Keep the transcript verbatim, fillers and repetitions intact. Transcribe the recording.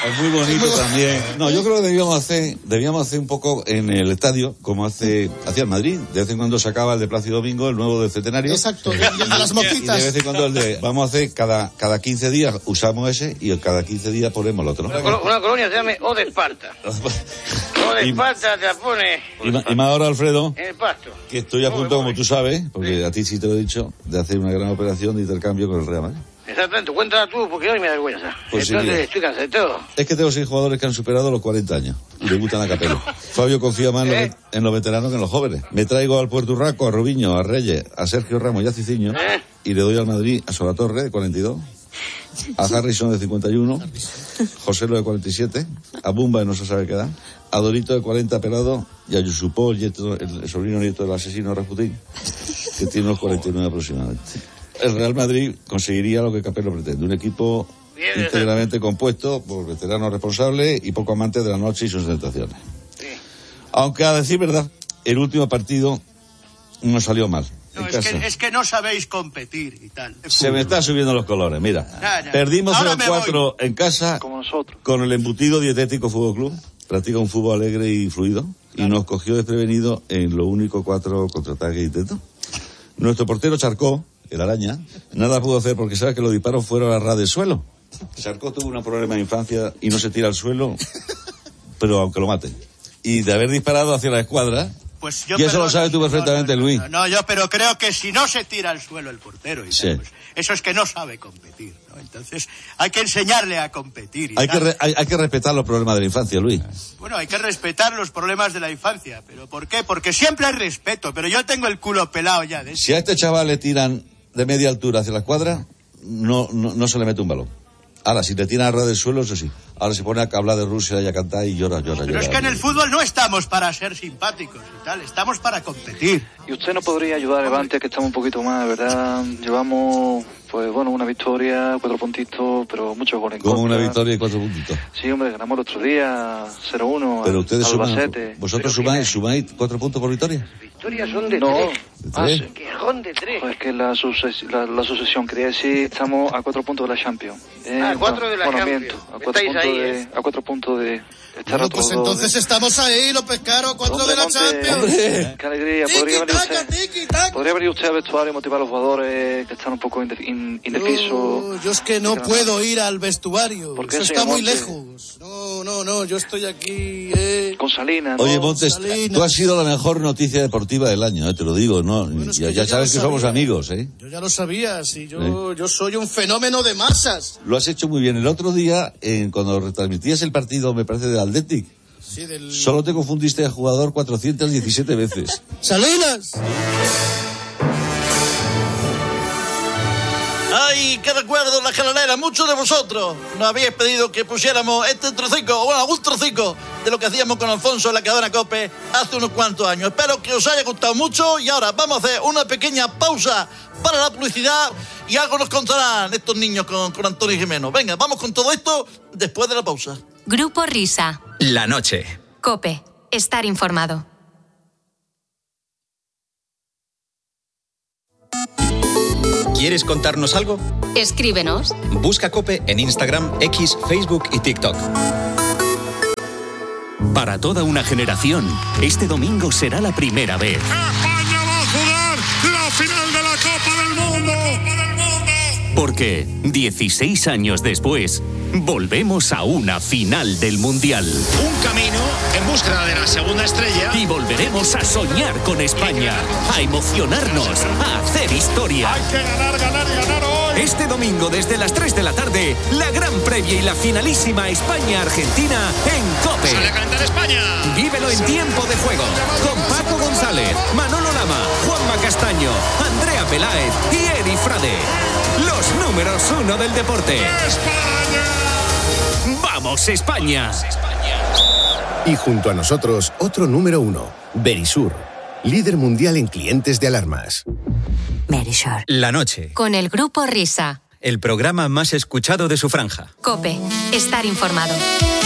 Es muy bonito también. No, yo creo que debíamos hacer, debíamos hacer un poco en el estadio, como hace, hacía el Madrid. De vez en cuando sacaba el de Plácido Domingo, el nuevo del Centenario. Exacto, y el de las mojitas. Y de vez en cuando el de, vamos a hacer cada, cada quince días usamos ese y cada quince días ponemos el otro. Una, col- una colonia se llama O de Esparta. O de Esparta te la pone. Y, ma- y más ahora, Alfredo, En el pasto. que estoy a punto, como tú sabes, porque a ti sí te lo he dicho, de hacer una gran operación de intercambio con el Real Madrid. Exactamente, cuéntala tú, porque hoy me da vergüenza. Pues sí, Entonces mira. estoy cansado de todo. Es que tengo seis jugadores que han superado los cuarenta años y debutan a Capello. Fabio confía más en los, ¿Eh? en los veteranos que en los jóvenes. Me traigo al Puerto Urraco, a Rubiño, a Reyes, a Sergio Ramos y a Ciciño, ¿Eh? y le doy al Madrid a Solatorre, de cuarenta y dos, a Harrison, de cincuenta y uno, José Lo, de cuarenta y siete, a Bumba, de no se sabe qué edad, a Dorito, de cuarenta, pelado, y a Yusupó, el, nieto- el sobrino nieto del asesino Rasputín, que tiene unos cuarenta y nueve aproximadamente. El Real Madrid conseguiría lo que Capello pretende, un equipo Bien, íntegramente compuesto por veteranos responsables y poco amantes de la noche y sus tentaciones. Sí. Aunque, a decir verdad, el último partido no salió mal. No, en es casa. que, es que no sabéis competir y tal. Se me están subiendo los colores, mira. Ya, ya. Perdimos Ahora cero me cuatro en casa Como nosotros. con el embutido dietético Fútbol Club. Practica un fútbol alegre y fluido. Y nos cogió desprevenido en lo único cuatro contraataques e intentos. Nuestro portero Charcó, el araña, nada pudo hacer porque sabe que los disparos fueron a ras del suelo. Charcó tuvo un problema de infancia y no se tira al suelo, pero aunque lo maten. Y de haber disparado hacia la escuadra, Pues yo y eso perdona, lo sabes tú no, perfectamente, no, no, Luis. No, no, yo pero creo que si no se tira al suelo el portero y Sí. tal, pues eso es que no sabe competir, ¿no? Entonces hay que enseñarle a competir. Y Hay que, tal. re- hay, hay que respetar los problemas de la infancia, Luis. Bueno, hay que respetar los problemas de la infancia. ¿Pero por qué? Porque siempre hay respeto, pero yo tengo el culo pelado ya de eso. Si a este chaval le tiran de media altura hacia la escuadra, no, no, no se le mete un balón. Ahora, si le tiran a ras del suelo, eso sí. Ahora se pone a hablar de Rusia y a cantar y llora, llora, Pero llora. es que en el fútbol no estamos para ser simpáticos y tal, estamos para competir. Y usted no podría ayudar a Levante, que estamos un poquito más, ¿verdad? Llevamos, pues bueno, una victoria, cuatro puntitos, pero muchos goles en Como contra. una victoria y cuatro puntitos. Sí, hombre, ganamos el otro día cero uno. Pero ustedes suman, Albacete. vosotros Pero sumáis, que- sumáis cuatro puntos por victoria. Victorias son de No. tres. ¿De Ah, tres? sí. Que son de tres. Pues que la, suces- la, la sucesión, quería decir, estamos a cuatro puntos de la Champions. Eh, Ah, cuatro bueno, de la bueno, Champions. miento, a cuatro Estáis puntos ahí, de, ¿eh? a cuatro puntos de estar Bueno, a pues todos entonces de- estamos ahí, López Caro, cuatro Hombre, de la Monte, Champions. Hombre. Qué alegría. Podría venir, Tiki-taka, usted, tiki-taka. podría venir usted al vestuario y motivar a los jugadores que están un poco inde- in- indecisos. Yo, yo es que no puedo ir al vestuario. ¿Por qué, Eso está señor muy Monte? lejos. No, no, no, yo estoy aquí. Eh. Con Salinas, ¿no? Oye, Montes, Salinas. tú has sido la mejor noticia deportiva del año, eh, te lo digo, ¿no? Bueno, es ya que ya yo ya sabes lo que somos sabía. amigos, ¿eh? Yo ya lo sabía, sí, yo, yo soy un fenómeno de masas. Lo has hecho muy bien. El otro día, en, cuando retransmitías el partido, me parece, del Athletic, Sí, del... solo te confundiste de jugador cuatrocientas diecisiete veces. ¡Salinas! ¡Ay, qué recuerdo la escalanera! Muchos de vosotros nos habéis pedido que pusiéramos este trocico, o bueno, algún trocico de lo que hacíamos con Alfonso en la cadena COPE hace unos cuantos años. Espero que os haya gustado mucho y ahora vamos a hacer una pequeña pausa para la publicidad y algo nos contarán estos niños con, con Antonio y Jimeno. Venga, vamos con todo esto después de la pausa. Grupo Risa. La noche. COPE. Estar informado. ¿Quieres contarnos algo? Escríbenos. Busca COPE en Instagram, X, Facebook y TikTok. Para toda una generación, este domingo será la primera vez. España va a jugar la final de la Copa del Mundo. Porque dieciséis años después, volvemos a una final del Mundial. Un camino en búsqueda de la segunda estrella. Y volveremos a soñar con España, a emocionarnos, a hacer historia. Hay que ganar, ganar y ganar hoy. Este domingo desde las tres de la tarde, la gran previa y la finalísima España-Argentina en COPE. Sale a cantar España. Vívelo en tiempo de juego con Paco González, Manolo Lama, Juanma Castaño, Andrea Peláez y Eri Frade. Los números uno del deporte. ¡España! ¡Vamos, España! Y junto a nosotros, otro número uno, Verisur, líder mundial en clientes de alarmas. Verisur. La noche. Con el Grupo Risa. El programa más escuchado de su franja. COPE. Estar informado.